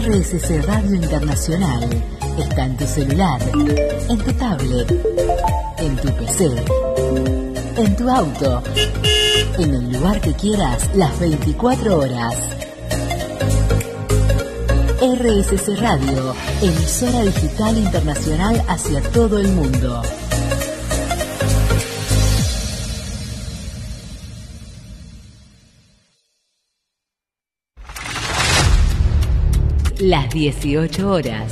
RSC Radio Internacional está en tu celular, en tu tablet, en tu PC, en tu auto, en el lugar que quieras, las 24 horas. RSC Radio, emisora digital internacional hacia todo el mundo. Las 18 horas.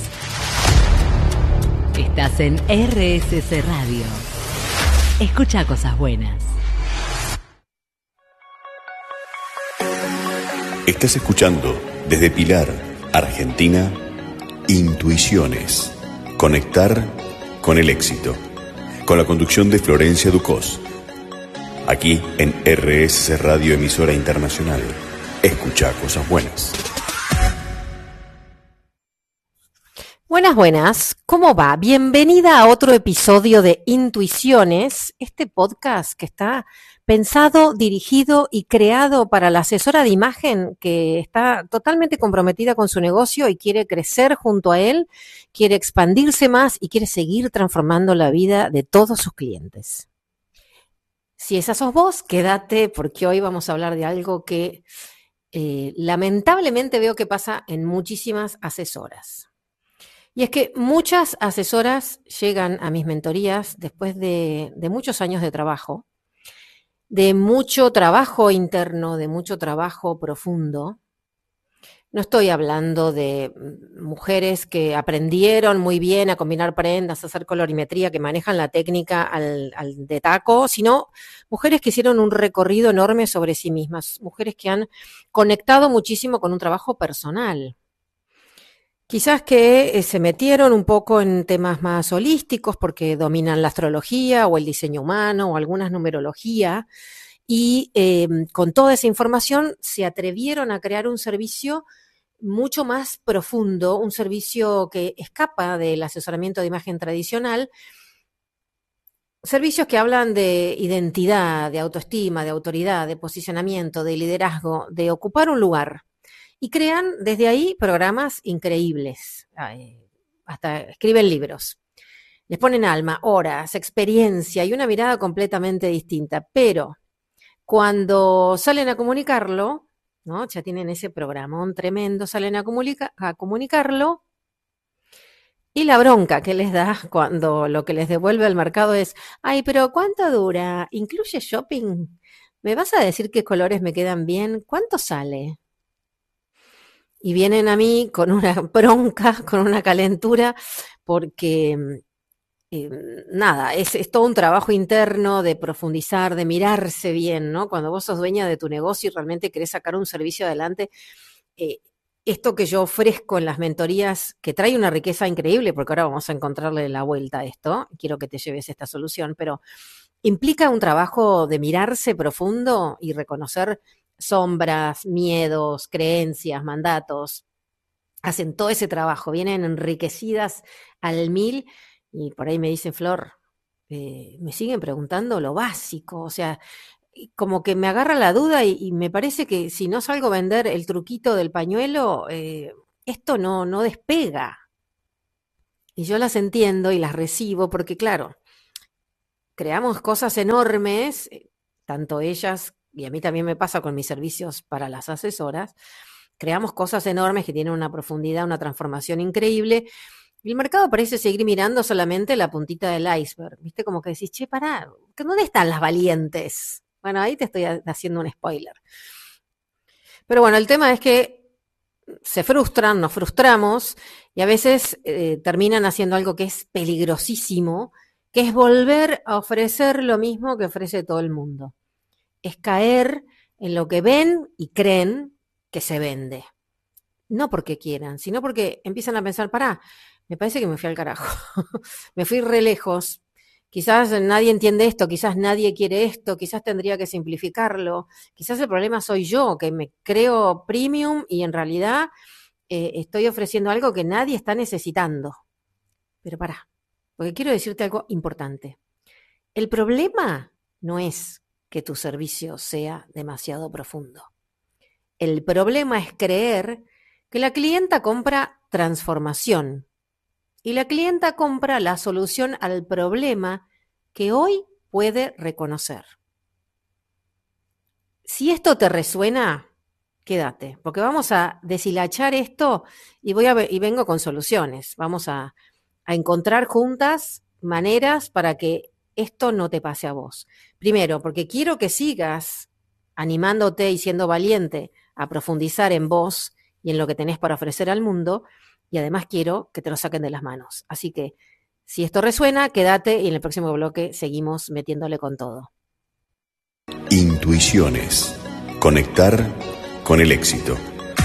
Estás en RSC Radio. Escucha cosas buenas. Estás escuchando desde Pilar, Argentina, Intuiciones. Conectar con el éxito. Con la conducción de Florencia Ducós. Aquí en RSC Radio, emisora internacional. Escucha cosas buenas. Buenas, ¿cómo va? Bienvenida a otro episodio de Intuiciones, este podcast que está pensado, dirigido y creado para la asesora de imagen que está totalmente comprometida con su negocio y quiere crecer junto a él, quiere expandirse más y quiere seguir transformando la vida de todos sus clientes. Si esa sos vos, quédate porque hoy vamos a hablar de algo que lamentablemente veo que pasa en muchísimas asesoras. Y es que muchas asesoras llegan a mis mentorías después de muchos años de trabajo, de mucho trabajo interno, de mucho trabajo profundo. No estoy hablando de mujeres que aprendieron muy bien a combinar prendas, a hacer colorimetría, que manejan la técnica al de taco, sino mujeres que hicieron un recorrido enorme sobre sí mismas, mujeres que han conectado muchísimo con un trabajo personal. Quizás que se metieron un poco en temas más holísticos porque dominan la astrología o el diseño humano o algunas numerología y con toda esa información se atrevieron a crear un servicio mucho más profundo, un servicio que escapa del asesoramiento de imagen tradicional, servicios que hablan de identidad, de autoestima, de autoridad, de posicionamiento, de liderazgo, de ocupar un lugar. Y crean desde ahí programas increíbles, hasta escriben libros. Les ponen alma, horas, experiencia y una mirada completamente distinta. Pero cuando salen a comunicarlo, ¿no? Ya tienen ese programón tremendo, salen a comunicarlo y la bronca que les da cuando lo que les devuelve al mercado es, ay, pero ¿cuánto dura? ¿Incluye shopping? ¿Me vas a decir qué colores me quedan bien? ¿Cuánto sale? Y vienen a mí con una bronca, con una calentura, porque nada, es todo un trabajo interno de profundizar, de mirarse bien, ¿no? Cuando vos sos dueña de tu negocio y realmente querés sacar un servicio adelante, esto que yo ofrezco en las mentorías, que trae una riqueza increíble, porque ahora vamos a encontrarle la vuelta a esto, quiero que te lleves esta solución, pero implica un trabajo de mirarse profundo y reconocer sombras, miedos, creencias, mandatos, hacen todo ese trabajo, vienen enriquecidas al 1000 y por ahí me dice Flor, me siguen preguntando lo básico, o sea, como que me agarra la duda y me parece que si no salgo a vender el truquito del pañuelo, esto no despega. Y yo las entiendo y las recibo porque claro, creamos cosas enormes, tanto ellas y a mí también me pasa con mis servicios para las asesoras, creamos cosas enormes que tienen una profundidad, una transformación increíble, y el mercado parece seguir mirando solamente la puntita del iceberg, ¿viste? Como que decís, che, pará, ¿dónde están las valientes? Bueno, ahí te estoy haciendo un spoiler. Pero bueno, el tema es que se frustran, nos frustramos, y a veces terminan haciendo algo que es peligrosísimo, que es volver a ofrecer lo mismo que ofrece todo el mundo. Es caer en lo que ven y creen que se vende. No porque quieran, sino porque empiezan a pensar, pará, me parece que me fui al carajo. Me fui re lejos. Quizás nadie entiende esto, quizás nadie quiere esto, quizás tendría que simplificarlo. Quizás el problema soy yo, que me creo premium y en realidad estoy ofreciendo algo que nadie está necesitando. Pero pará, porque quiero decirte algo importante. El problema no es que tu servicio sea demasiado profundo. El problema es creer que la clienta compra transformación y la clienta compra la solución al problema que hoy puede reconocer. Si esto te resuena, quédate, porque vamos a deshilachar esto y vengo con soluciones. Vamos a encontrar juntas maneras para que esto no te pase a vos. Primero, porque quiero que sigas animándote y siendo valiente a profundizar en vos y en lo que tenés para ofrecer al mundo, y además quiero que te lo saquen de las manos. Así que, si esto resuena, quédate y en el próximo bloque seguimos metiéndole con todo. Intuiciones. Conectar con el éxito.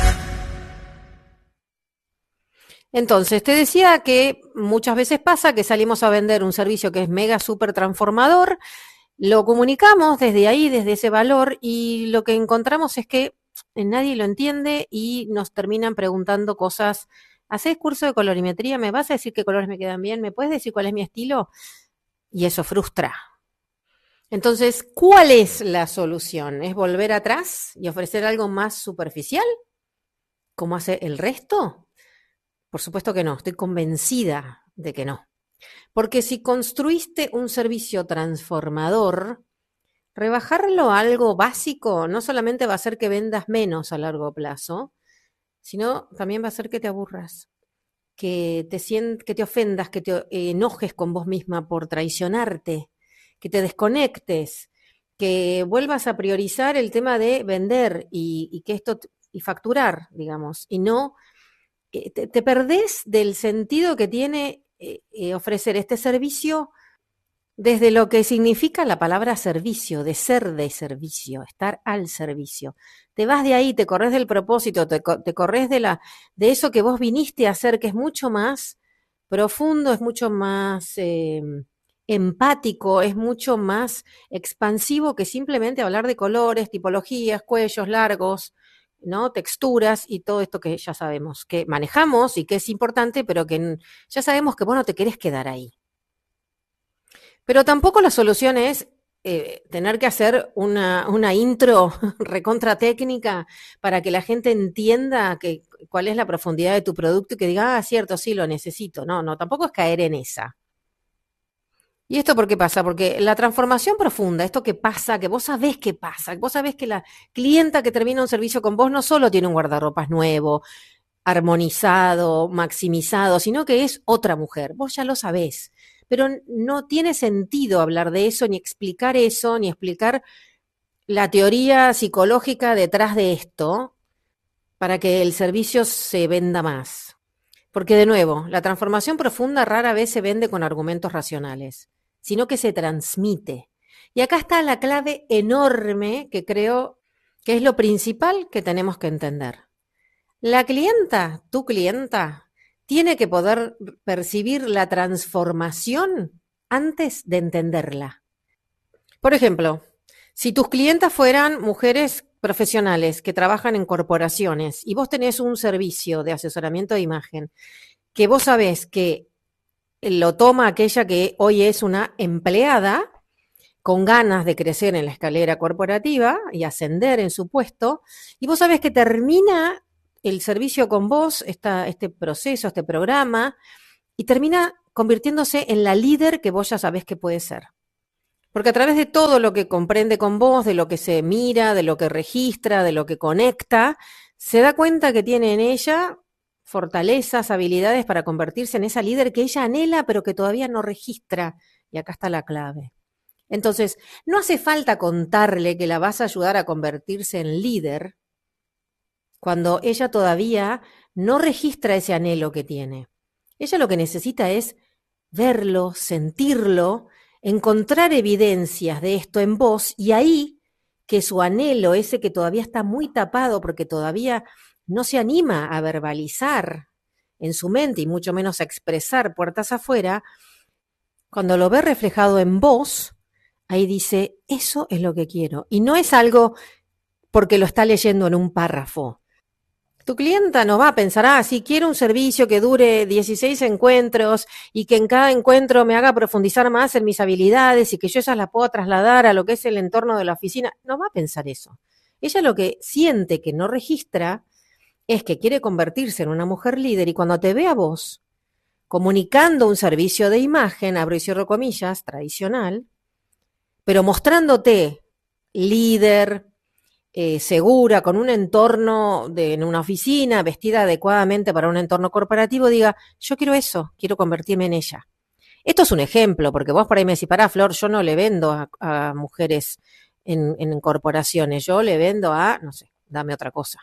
Entonces, te decía que muchas veces pasa que salimos a vender un servicio que es mega súper transformador, lo comunicamos desde ahí, desde ese valor, y lo que encontramos es que nadie lo entiende y nos terminan preguntando cosas. ¿Hacés curso de colorimetría? ¿Me vas a decir qué colores me quedan bien? ¿Me puedes decir cuál es mi estilo? Y eso frustra. Entonces, ¿cuál es la solución? ¿Es volver atrás y ofrecer algo más superficial, como hace el resto? Por supuesto que no, estoy convencida de que no. Porque si construiste un servicio transformador, rebajarlo a algo básico no solamente va a hacer que vendas menos a largo plazo, sino también va a hacer que te aburras, que te ofendas, que te enojes con vos misma por traicionarte, que te desconectes, que vuelvas a priorizar el tema de vender y que esto y facturar, digamos, y no te perdés del sentido que tiene ofrecer este servicio desde lo que significa la palabra servicio, de ser de servicio, estar al servicio. Te vas de ahí, te corres del propósito, te corres de eso que vos viniste a hacer, que es mucho más profundo, es mucho más empático, es mucho más expansivo que simplemente hablar de colores, tipologías, cuellos largos, ¿no? Texturas y todo esto que ya sabemos, que manejamos y que es importante, pero que ya sabemos que vos no te querés quedar ahí. Pero tampoco la solución es tener que hacer una intro recontra técnica para que la gente entienda cuál es la profundidad de tu producto y que diga, cierto, sí, lo necesito. No, tampoco es caer en esa. ¿Y esto por qué pasa? Porque la transformación profunda, esto que pasa, que vos sabés que pasa, vos sabés que la clienta que termina un servicio con vos no solo tiene un guardarropas nuevo, armonizado, maximizado, sino que es otra mujer. Vos ya lo sabés. Pero no tiene sentido hablar de eso, ni explicar eso, ni explicar la teoría psicológica detrás de esto para que el servicio se venda más. Porque, de nuevo, la transformación profunda rara vez se vende con argumentos racionales, sino que se transmite. Y acá está la clave enorme que creo que es lo principal que tenemos que entender. La clienta, tu clienta, tiene que poder percibir la transformación antes de entenderla. Por ejemplo, si tus clientas fueran mujeres profesionales que trabajan en corporaciones y vos tenés un servicio de asesoramiento de imagen que vos sabés que lo toma aquella que hoy es una empleada con ganas de crecer en la escalera corporativa y ascender en su puesto, y vos sabés que termina el servicio con vos, este proceso, este programa, y termina convirtiéndose en la líder que vos ya sabés que puede ser. Porque a través de todo lo que comprende con vos, de lo que se mira, de lo que registra, de lo que conecta, se da cuenta que tiene en ella fortalezas, habilidades para convertirse en esa líder que ella anhela, pero que todavía no registra. Y acá está la clave. Entonces, no hace falta contarle que la vas a ayudar a convertirse en líder cuando ella todavía no registra ese anhelo que tiene. Ella lo que necesita es verlo, sentirlo, encontrar evidencias de esto en vos, y ahí que su anhelo, ese que todavía está muy tapado porque todavía no se anima a verbalizar en su mente y mucho menos a expresar puertas afuera, cuando lo ve reflejado en vos, ahí dice, eso es lo que quiero. Y no es algo porque lo está leyendo en un párrafo. Tu clienta no va a pensar, sí, quiero un servicio que dure 16 encuentros y que en cada encuentro me haga profundizar más en mis habilidades y que yo esas las puedo trasladar a lo que es el entorno de la oficina. No va a pensar eso. Ella lo que siente que no registra es que quiere convertirse en una mujer líder y cuando te ve a vos comunicando un servicio de imagen, abro y cierro comillas, tradicional, pero mostrándote líder, segura, con un entorno en una oficina, vestida adecuadamente para un entorno corporativo, diga, yo quiero eso, quiero convertirme en ella. Esto es un ejemplo, porque vos por ahí me decís, pará, Flor, yo no le vendo a mujeres en corporaciones, yo le vendo a, no sé, dame otra cosa.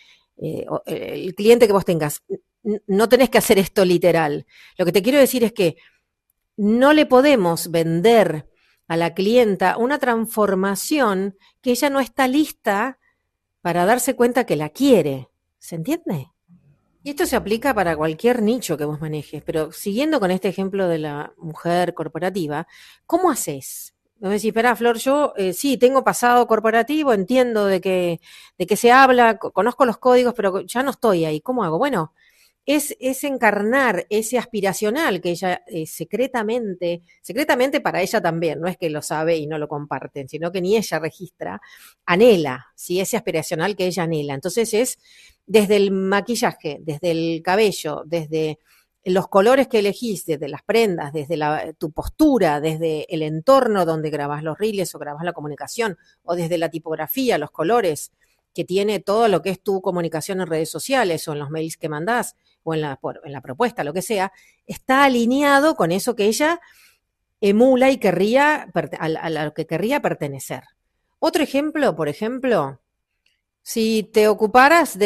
El cliente que vos tengas, no tenés que hacer esto literal. Lo que te quiero decir es que no le podemos vender a la clienta una transformación que ella no está lista para darse cuenta que la quiere. ¿Se entiende? Y esto se aplica para cualquier nicho que vos manejes, pero siguiendo con este ejemplo de la mujer corporativa, ¿cómo haces? Me decís, espera, Flor, yo sí, tengo pasado corporativo, entiendo de qué se habla, conozco los códigos, pero ya no estoy ahí. ¿Cómo hago? Bueno, es encarnar ese aspiracional que ella secretamente para ella también, no es que lo sabe y no lo comparten, sino que ni ella registra, anhela, ¿sí? Ese aspiracional que ella anhela. Entonces es desde el maquillaje, desde el cabello, desde los colores que elegís, desde las prendas, desde tu postura, desde el entorno donde grabás los reels o grabás la comunicación, o desde la tipografía, los colores que tiene todo lo que es tu comunicación en redes sociales o en los mails que mandás o en la propuesta, lo que sea, está alineado con eso que ella emula y querría, a lo que querría pertenecer. Otro ejemplo, por ejemplo, si te ocuparas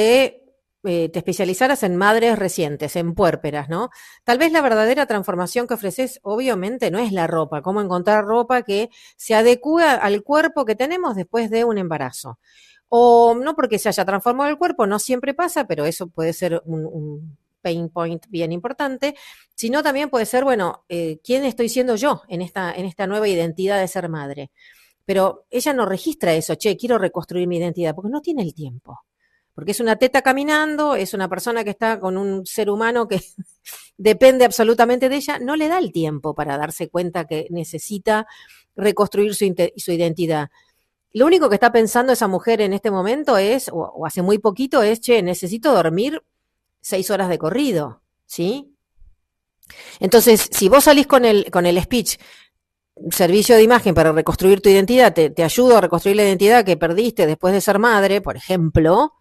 te especializaras en madres recientes, en puérperas, ¿no? Tal vez la verdadera transformación que ofreces, obviamente, no es la ropa, cómo encontrar ropa que se adecue al cuerpo que tenemos después de un embarazo. O no porque se haya transformado el cuerpo, no siempre pasa, pero eso puede ser un pain point bien importante, sino también puede ser, bueno, ¿quién estoy siendo yo en esta nueva identidad de ser madre? Pero ella no registra eso, quiero reconstruir mi identidad, porque no tiene el tiempo. Porque es una teta caminando, es una persona que está con un ser humano que depende absolutamente de ella, no le da el tiempo para darse cuenta que necesita reconstruir su identidad. Lo único que está pensando esa mujer en este momento es, o hace muy poquito, es, necesito dormir 6 horas de corrido, ¿sí? Entonces, si vos salís con el speech, servicio de imagen para reconstruir tu identidad, te ayudo a reconstruir la identidad que perdiste después de ser madre, por ejemplo,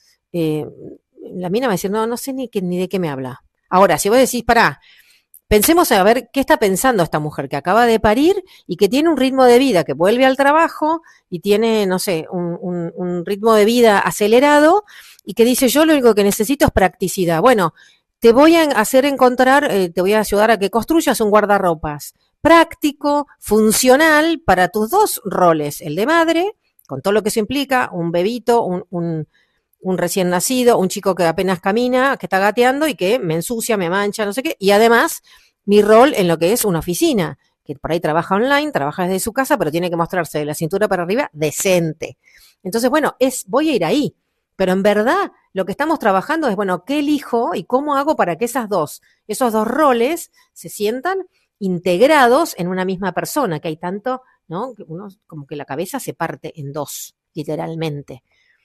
la mina me va a decir, no sé ni de qué me habla. Ahora, si vos decís, pará, pensemos a ver qué está pensando esta mujer que acaba de parir y que tiene un ritmo de vida, que vuelve al trabajo y tiene, no sé, un ritmo de vida acelerado y que dice, yo lo único que necesito es practicidad. Bueno, te voy a hacer encontrar, te voy a ayudar a que construyas un guardarropas práctico, funcional para tus dos roles, el de madre, con todo lo que eso implica, un bebito, un recién nacido, un chico que apenas camina, que está gateando y que me ensucia, me mancha, no sé qué, y además mi rol en lo que es una oficina, que por ahí trabaja online, trabaja desde su casa, pero tiene que mostrarse de la cintura para arriba decente. Entonces, bueno, voy a ir ahí, pero en verdad lo que estamos trabajando es, bueno, ¿qué elijo y cómo hago para que esos dos roles se sientan integrados en una misma persona, que hay tanto, ¿no? Uno como que la cabeza se parte en dos, literalmente.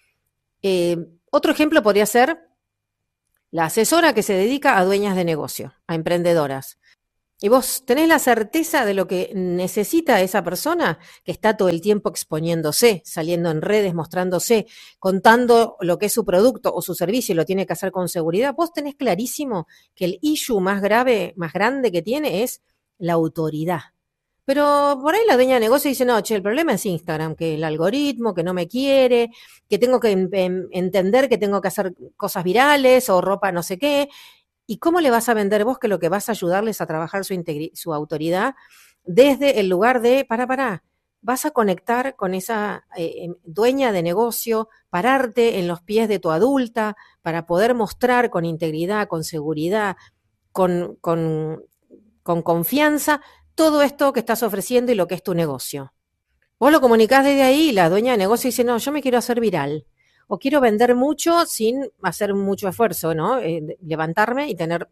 Otro ejemplo podría ser la asesora que se dedica a dueñas de negocio, a emprendedoras. Y vos tenés la certeza de lo que necesita esa persona que está todo el tiempo exponiéndose, saliendo en redes, mostrándose, contando lo que es su producto o su servicio y lo tiene que hacer con seguridad. Vos tenés clarísimo que el issue más grave, más grande que tiene es la autoridad. Pero por ahí la dueña de negocio dice, no, el problema es Instagram, que el algoritmo, que no me quiere, que tengo que entender que tengo que hacer cosas virales o ropa no sé qué. ¿Y cómo le vas a vender vos que lo que vas a ayudarles a trabajar su autoridad desde el lugar de, vas a conectar con esa dueña de negocio, pararte en los pies de tu adulta para poder mostrar con integridad, con seguridad, con confianza, todo esto que estás ofreciendo y lo que es tu negocio. Vos lo comunicás desde ahí y la dueña de negocio dice, no, yo me quiero hacer viral. O quiero vender mucho sin hacer mucho esfuerzo, ¿no? Levantarme y tener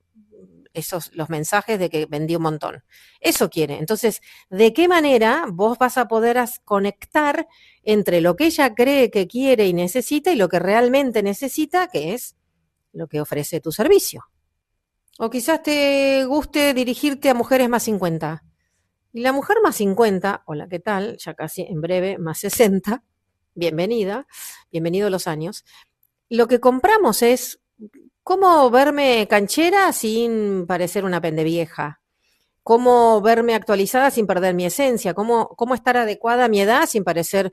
los mensajes de que vendí un montón. Eso quiere. Entonces, ¿de qué manera vos vas a poder conectar entre lo que ella cree que quiere y necesita y lo que realmente necesita, que es lo que ofrece tu servicio. O quizás te guste dirigirte a mujeres más 50. Y la mujer más 50, hola, ¿qué tal? Ya casi en breve, más 60, bienvenida, bienvenido a los años. Lo que compramos es cómo verme canchera sin parecer una pendevieja, cómo verme actualizada sin perder mi esencia, cómo estar adecuada a mi edad sin parecer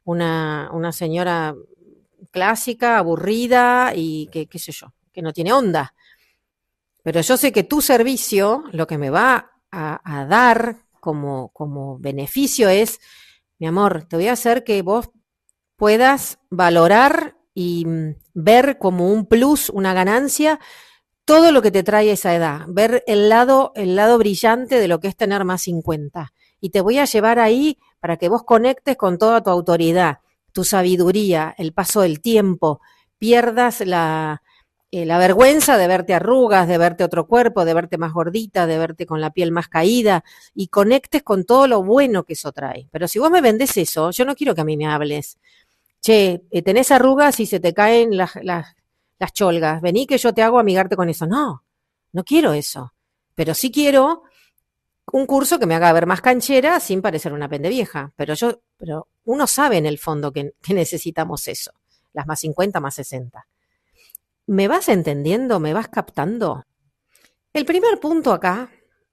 una señora clásica, aburrida y que, qué sé yo, que no tiene onda. Pero yo sé que tu servicio, lo que me va a dar como beneficio es, mi amor, te voy a hacer que vos puedas valorar y ver como un plus, una ganancia, todo lo que te trae esa edad, ver el lado brillante de lo que es tener más 50. Y te voy a llevar ahí para que vos conectes con toda tu autoridad, tu sabiduría, el paso del tiempo, pierdas la vergüenza de verte arrugas, de verte otro cuerpo, de verte más gordita, de verte con la piel más caída y conectes con todo lo bueno que eso trae. Pero si vos me vendés eso, yo no quiero que a mí me hables. Che, tenés arrugas y se te caen las cholgas. Vení que yo te hago amigarte con eso. No, no quiero eso. Pero sí quiero un curso que me haga ver más canchera sin parecer una pendevieja. Pero uno sabe en el fondo que necesitamos eso. Las más 50, más 60. ¿Me vas entendiendo? ¿Me vas captando? El primer punto acá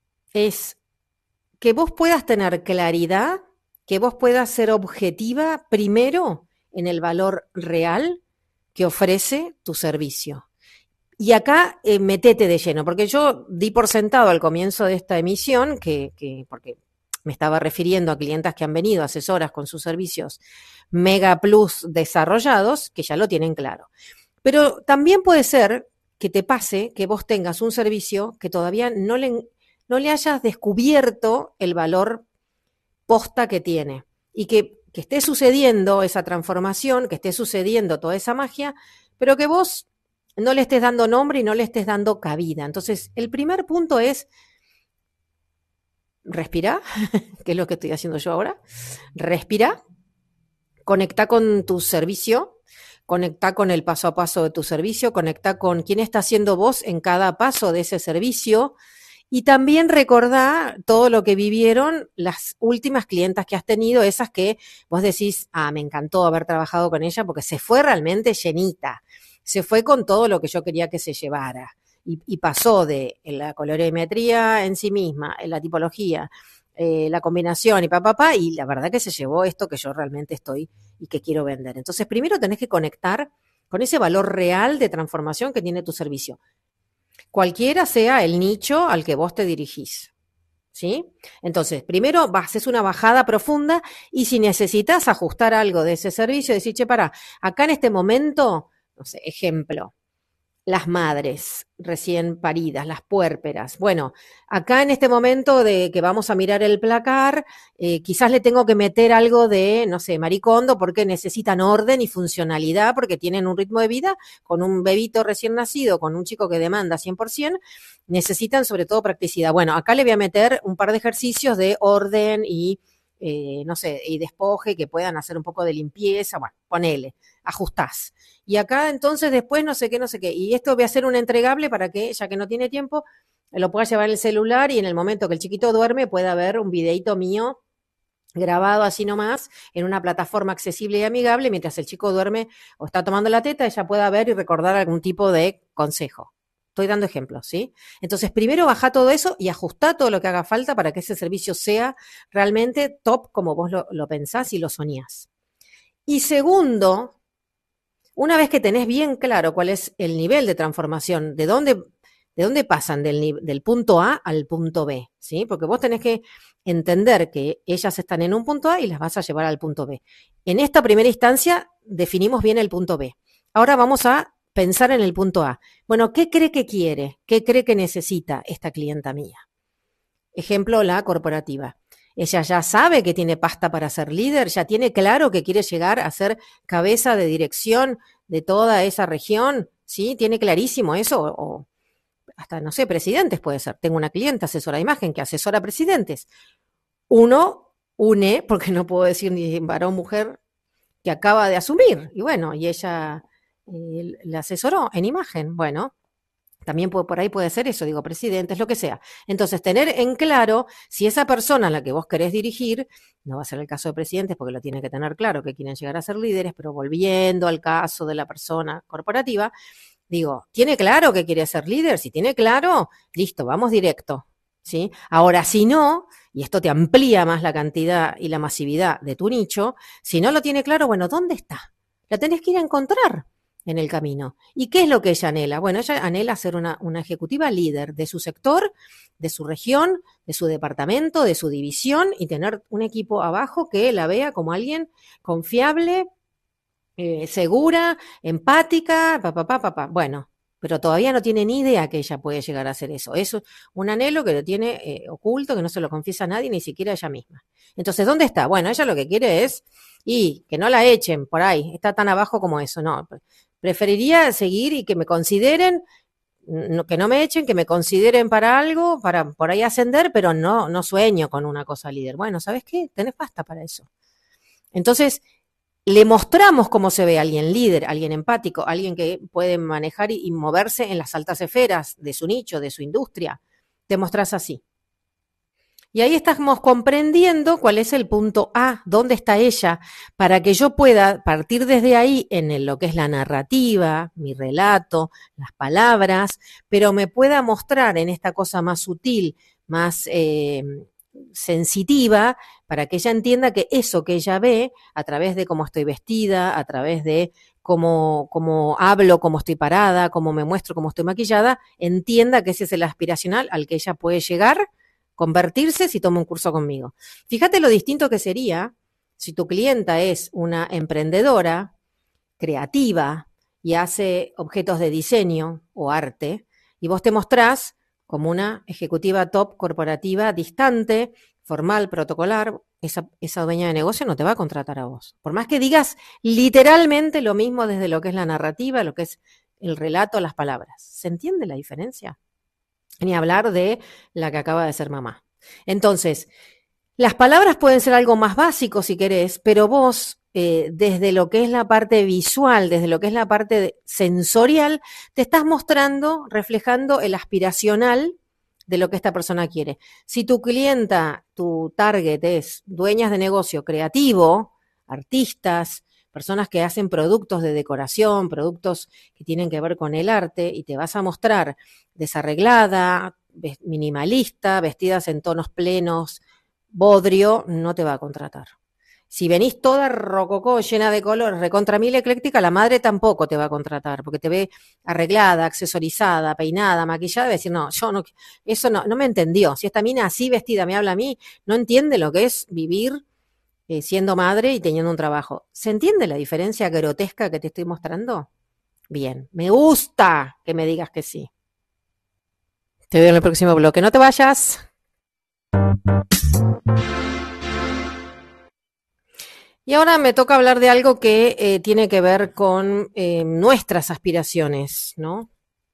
es que vos puedas tener claridad, que vos puedas ser objetiva primero en el valor real que ofrece tu servicio. Y acá metete de lleno, porque yo di por sentado al comienzo de esta emisión, porque me estaba refiriendo a clientas que han venido, asesoras con sus servicios Mega Plus desarrollados, que ya lo tienen claro. Pero también puede ser que te pase que vos tengas un servicio que todavía no le hayas descubierto el valor posta que tiene y que esté sucediendo esa transformación, que esté sucediendo toda esa magia, pero que vos no le estés dando nombre y no le estés dando cabida. Entonces, el primer punto es respira, que es lo que estoy haciendo yo ahora. Respira, conecta con tu servicio, conecta con el paso a paso de tu servicio, conecta con quién está haciendo vos en cada paso de ese servicio y también recordá todo lo que vivieron las últimas clientas que has tenido, esas que vos decís, me encantó haber trabajado con ella porque se fue realmente llenita, se fue con todo lo que yo quería que se llevara y pasó de la colorimetría en sí misma, en la tipología, la combinación y la verdad que se llevó esto que yo realmente estoy y que quiero vender. Entonces, primero tenés que conectar con ese valor real de transformación que tiene tu servicio, cualquiera sea el nicho al que vos te dirigís, ¿sí? Entonces, primero haces una bajada profunda y si necesitas ajustar algo de ese servicio, decir, che, pará, acá en este momento, no sé, ejemplo, las madres recién paridas, las puérperas. Bueno, acá en este momento de que vamos a mirar el placar, quizás le tengo que meter algo de, no sé, maricondo, porque necesitan orden y funcionalidad, porque tienen un ritmo de vida con un bebito recién nacido, con un chico que demanda 100%, necesitan sobre todo practicidad. Bueno, acá le voy a meter un par de ejercicios de orden y, no sé, y despoje, que puedan hacer un poco de limpieza. Bueno, ponele, ajustás. Y acá entonces después no sé qué. Y esto voy a hacer un entregable para que, ya que no tiene tiempo, lo pueda llevar en el celular y en el momento que el chiquito duerme pueda ver un videito mío grabado así nomás en una plataforma accesible y amigable mientras el chico duerme o está tomando la teta, ella pueda ver y recordar algún tipo de consejo. Estoy dando ejemplos, ¿sí? Entonces, primero baja todo eso y ajustá todo lo que haga falta para que ese servicio sea realmente top como vos lo pensás y lo soñás. Y segundo, una vez que tenés bien claro cuál es el nivel de transformación, de dónde pasan del punto A al punto B, ¿sí? Porque vos tenés que entender que ellas están en un punto A y las vas a llevar al punto B. En esta primera instancia definimos bien el punto B. Ahora vamos a pensar en el punto A. Bueno, ¿qué cree que quiere? ¿Qué cree que necesita esta clienta mía? Ejemplo, la corporativa. Ella ya sabe que tiene pasta para ser líder, ya tiene claro que quiere llegar a ser cabeza de dirección de toda esa región, ¿sí? Tiene clarísimo eso, o hasta, no sé, presidentes puede ser. Tengo una clienta asesora de imagen que asesora a presidentes. Uno une, porque no puedo decir ni varón, mujer, que acaba de asumir. Y bueno, y ella la asesoró en imagen. Bueno, también por ahí puede ser eso, digo, presidentes, lo que sea. Entonces, tener en claro si esa persona a la que vos querés dirigir, no va a ser el caso de presidentes porque lo tiene que tener claro que quieren llegar a ser líderes, pero volviendo al caso de la persona corporativa, digo, ¿tiene claro que quiere ser líder? Si tiene claro, listo, vamos directo, ¿sí? Ahora, si no, y esto te amplía más la cantidad y la masividad de tu nicho, si no lo tiene claro, bueno, ¿dónde está? La tenés que ir a encontrar en el camino. ¿Y qué es lo que ella anhela? Bueno, ella anhela ser una ejecutiva líder de su sector, de su región, de su departamento, de su división y tener un equipo abajo que la vea como alguien confiable, segura, empática, papá. Bueno, pero todavía no tiene ni idea que ella puede llegar a hacer eso. Es un anhelo que lo tiene oculto, que no se lo confiesa a nadie, ni siquiera ella misma. Entonces, ¿dónde está? Bueno, ella lo que quiere es, y que no la echen por ahí, está tan abajo como eso, no. Preferiría seguir y que me consideren, que no me echen, que me consideren para algo, para por ahí ascender, pero no sueño con una cosa líder. Bueno, ¿sabes qué? Tenés pasta para eso. Entonces, le mostramos cómo se ve alguien líder, alguien empático, alguien que puede manejar y moverse en las altas esferas de su nicho, de su industria. Te mostrás así. Y ahí estamos comprendiendo cuál es el punto A, dónde está ella, para que yo pueda partir desde ahí en lo que es la narrativa, mi relato, las palabras, pero me pueda mostrar en esta cosa más sutil, más sensitiva, para que ella entienda que eso que ella ve, a través de cómo estoy vestida, a través de cómo hablo, cómo estoy parada, cómo me muestro, cómo estoy maquillada, entienda que ese es el aspiracional al que ella puede llegar, convertirse si toma un curso conmigo. Fíjate lo distinto que sería si tu clienta es una emprendedora, creativa, y hace objetos de diseño o arte, y vos te mostrás como una ejecutiva top corporativa distante, formal, protocolar, esa dueña de negocio no te va a contratar a vos. Por más que digas literalmente lo mismo desde lo que es la narrativa, lo que es el relato, las palabras. ¿Se entiende la diferencia? Ni hablar de la que acaba de ser mamá. Entonces, las palabras pueden ser algo más básico si querés, pero vos, desde lo que es la parte visual, desde lo que es la parte sensorial, te estás mostrando, reflejando el aspiracional de lo que esta persona quiere. Si tu clienta, tu target es dueñas de negocio creativo, artistas, personas que hacen productos de decoración, productos que tienen que ver con el arte, y te vas a mostrar desarreglada, minimalista, vestidas en tonos plenos, bodrio, no te va a contratar. Si venís toda rococó, llena de colores, recontra mil ecléctica, la madre tampoco te va a contratar, porque te ve arreglada, accesorizada, peinada, maquillada, y va a decir, no, yo no, eso no me entendió. Si esta mina así vestida me habla a mí, no entiende lo que es vivir siendo madre y teniendo un trabajo. ¿Se entiende la diferencia grotesca que te estoy mostrando? Bien, me gusta que me digas que sí. Te veo en el próximo bloque. No te vayas. Y ahora me toca hablar de algo que tiene que ver con nuestras aspiraciones, ¿no?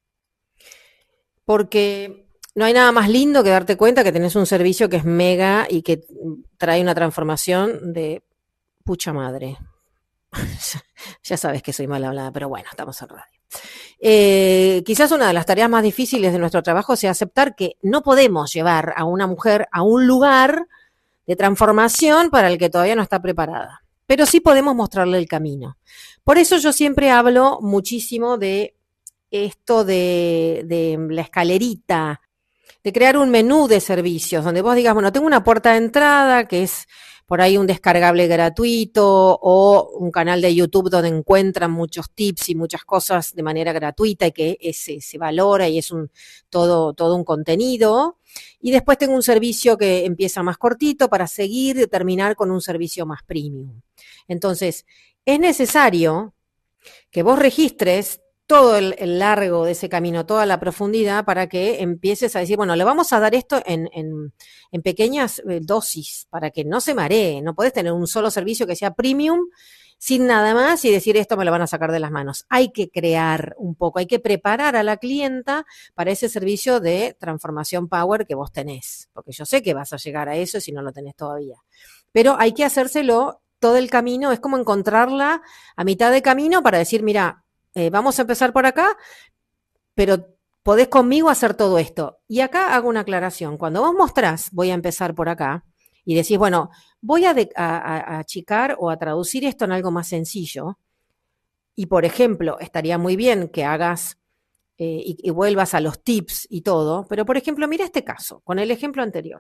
Porque no hay nada más lindo que darte cuenta que tenés un servicio que es mega y que trae una transformación de pucha madre. Ya sabes que soy mal hablada, pero bueno, estamos en radio. Quizás una de las tareas más difíciles de nuestro trabajo sea aceptar que no podemos llevar a una mujer a un lugar de transformación para el que todavía no está preparada, pero sí podemos mostrarle el camino. Por eso yo siempre hablo muchísimo de esto de la escalerita, de crear un menú de servicios donde vos digas, bueno, tengo una puerta de entrada que es por ahí un descargable gratuito o un canal de YouTube donde encuentran muchos tips y muchas cosas de manera gratuita y que se valora y es todo un contenido. Y después tengo un servicio que empieza más cortito para seguir y terminar con un servicio más premium. Entonces, es necesario que vos registres todo el largo de ese camino, toda la profundidad, para que empieces a decir, bueno, le vamos a dar esto en pequeñas dosis, para que no se maree. No podés tener un solo servicio que sea premium sin nada más y decir esto me lo van a sacar de las manos. Hay que crear un poco, hay que preparar a la clienta para ese servicio de transformación power que vos tenés, porque yo sé que vas a llegar a eso si no lo tenés todavía. Pero hay que hacérselo todo el camino, es como encontrarla a mitad de camino para decir, mira, vamos a empezar por acá, pero podés conmigo hacer todo esto. Y acá hago una aclaración. Cuando vos mostrás, voy a empezar por acá, y decís, bueno, voy a achicar o a traducir esto en algo más sencillo, y por ejemplo, estaría muy bien que hagas y vuelvas a los tips y todo, pero por ejemplo, mira este caso, con el ejemplo anterior.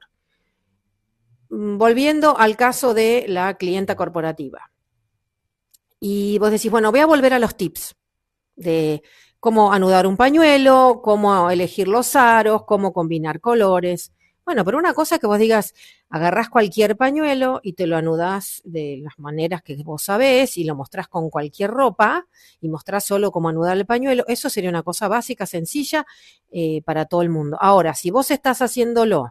Volviendo al caso de la clienta corporativa. Y vos decís, bueno, voy a volver a los tips de cómo anudar un pañuelo, cómo elegir los aros, cómo combinar colores. Bueno, pero una cosa es que vos digas, agarrás cualquier pañuelo y te lo anudás de las maneras que vos sabés y lo mostrás con cualquier ropa y mostrás solo cómo anudar el pañuelo. Eso sería una cosa básica, sencilla, para todo el mundo. Ahora, si vos estás haciéndolo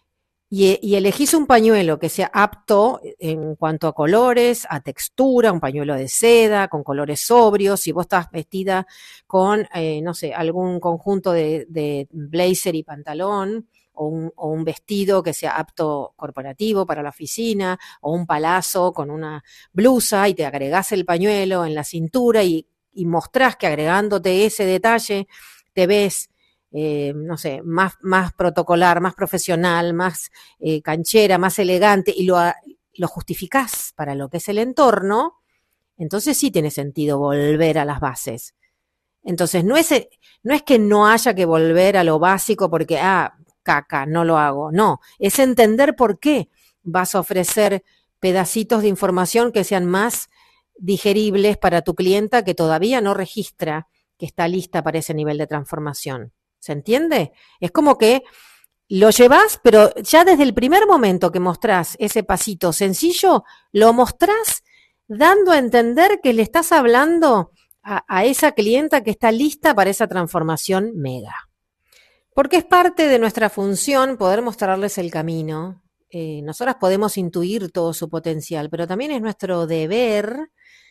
y elegís un pañuelo que sea apto en cuanto a colores, a textura, un pañuelo de seda, con colores sobrios, si vos estás vestida con, no sé, algún conjunto de blazer y pantalón, o un vestido que sea apto corporativo para la oficina, o un palazo con una blusa y te agregás el pañuelo en la cintura y mostrás que agregándote ese detalle te ves no sé, más protocolar, más profesional, más canchera, más elegante, y lo justificás para lo que es el entorno, entonces sí tiene sentido volver a las bases. Entonces no es que no haya que volver a lo básico porque, caca, no lo hago. No, es entender por qué vas a ofrecer pedacitos de información que sean más digeribles para tu clienta que todavía no registra que está lista para ese nivel de transformación. ¿Se entiende? Es como que lo llevas, pero ya desde el primer momento que mostrás ese pasito sencillo, lo mostrás dando a entender que le estás hablando a esa clienta que está lista para esa transformación mega. Porque es parte de nuestra función poder mostrarles el camino. Nosotras podemos intuir todo su potencial, pero también es nuestro deber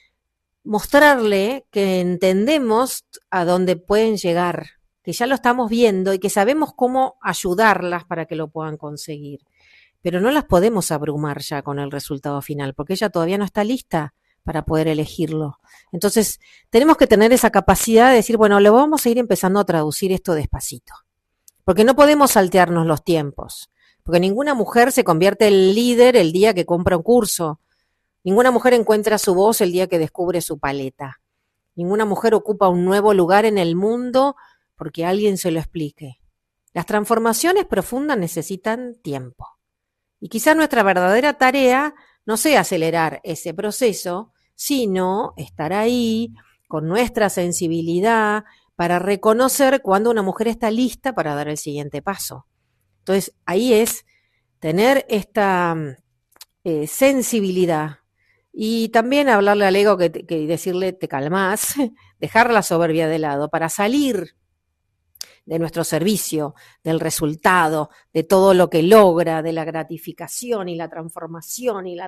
mostrarle que entendemos a dónde pueden llegar, que ya lo estamos viendo y que sabemos cómo ayudarlas para que lo puedan conseguir. Pero no las podemos abrumar ya con el resultado final, porque ella todavía no está lista para poder elegirlo. Entonces, tenemos que tener esa capacidad de decir, bueno, le vamos a ir empezando a traducir esto despacito. Porque no podemos saltearnos los tiempos. Porque ninguna mujer se convierte en líder el día que compra un curso. Ninguna mujer encuentra su voz el día que descubre su paleta. Ninguna mujer ocupa un nuevo lugar en el mundo porque alguien se lo explique. Las transformaciones profundas necesitan tiempo. Y quizás nuestra verdadera tarea no sea acelerar ese proceso, sino estar ahí con nuestra sensibilidad para reconocer cuando una mujer está lista para dar el siguiente paso. Entonces, ahí es tener esta sensibilidad y también hablarle al ego que decirle te calmás, dejar la soberbia de lado para salir de nuestro servicio, del resultado, de todo lo que logra, de la gratificación y la transformación y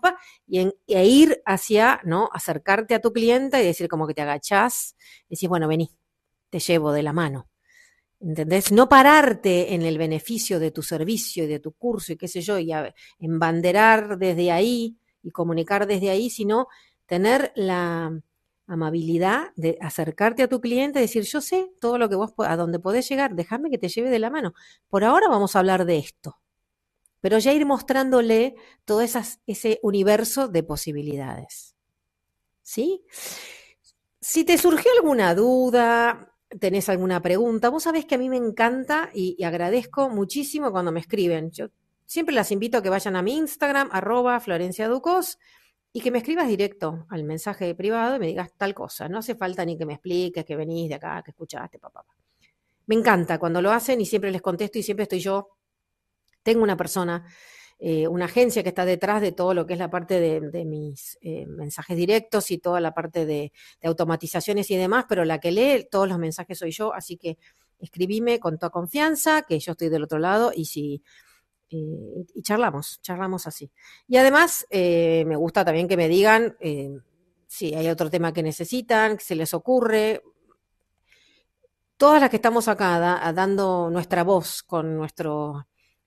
e ir hacia, ¿no? Acercarte a tu clienta y decir como que te agachás, decís, bueno, vení, te llevo de la mano. ¿Entendés? No pararte en el beneficio de tu servicio y de tu curso y qué sé yo, y embanderar desde ahí y comunicar desde ahí, sino tener la amabilidad de acercarte a tu cliente y decir, yo sé todo lo que vos, a donde podés llegar, déjame que te lleve de la mano. Por ahora vamos a hablar de esto, pero ya ir mostrándole todo ese universo de posibilidades. ¿Sí? Si te surgió alguna duda, tenés alguna pregunta, vos sabés que a mí me encanta y agradezco muchísimo cuando me escriben. Yo siempre las invito a que vayan a mi Instagram, @FlorenciaDucos, y que me escribas directo al mensaje privado y me digas tal cosa. No hace falta ni que me expliques que venís de acá, que escuchaste, papá. Me encanta cuando lo hacen y siempre les contesto y siempre estoy yo. Tengo una persona, una agencia que está detrás de todo lo que es la parte de mis mensajes directos y toda la parte de automatizaciones y demás, pero la que lee todos los mensajes soy yo, así que escribime con toda confianza, que yo estoy del otro lado y charlamos así. Y además me gusta también que me digan si hay otro tema que necesitan, que se les ocurre. Todas las que estamos acá dando nuestra voz con nuestro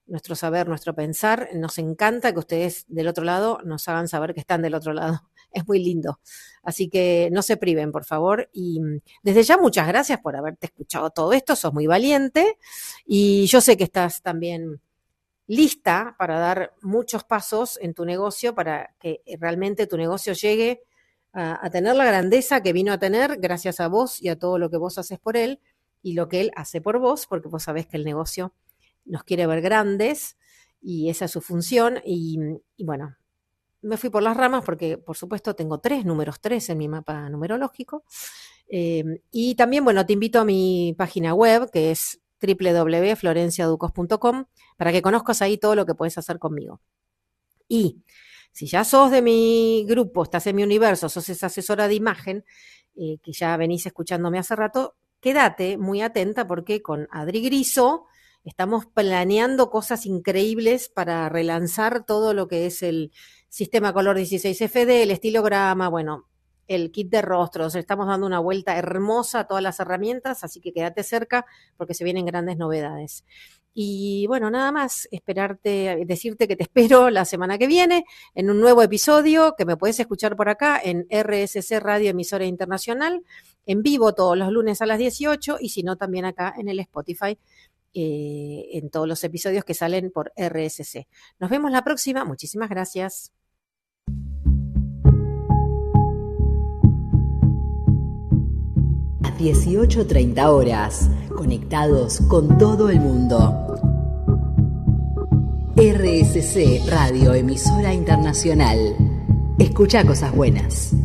nuestro saber, nuestro pensar. Nos encanta que ustedes del otro lado nos hagan saber que están del otro lado. Es muy lindo. Así que no se priven, por favor. Y desde ya, muchas gracias por haberte escuchado todo esto. Sos muy valiente. Y yo sé que estás también lista para dar muchos pasos en tu negocio para que realmente tu negocio llegue a tener la grandeza que vino a tener gracias a vos y a todo lo que vos haces por él y lo que él hace por vos, porque vos sabés que el negocio nos quiere ver grandes y esa es su función. Y bueno, me fui por las ramas porque, por supuesto, tengo números 3 en mi mapa numerológico. Y también, bueno, te invito a mi página web, que es www.florenciaducos.com, para que conozcas ahí todo lo que puedes hacer conmigo. Y si ya sos de mi grupo, estás en mi universo, sos esa asesora de imagen, que ya venís escuchándome hace rato, quédate muy atenta porque con Adri Griso estamos planeando cosas increíbles para relanzar todo lo que es el sistema color 16FD, el estilograma, bueno, el kit de rostros. Estamos dando una vuelta hermosa a todas las herramientas, así que quédate cerca porque se vienen grandes novedades. Y bueno, nada más, decirte que te espero la semana que viene en un nuevo episodio que me puedes escuchar por acá en RSC Radio Emisora Internacional, en vivo todos los lunes a las 18 y si no también acá en el Spotify, en todos los episodios que salen por RSC. Nos vemos la próxima, muchísimas gracias. A 18:30 horas, conectados con todo el mundo. RSC Radio Emisora Internacional. Escucha cosas buenas.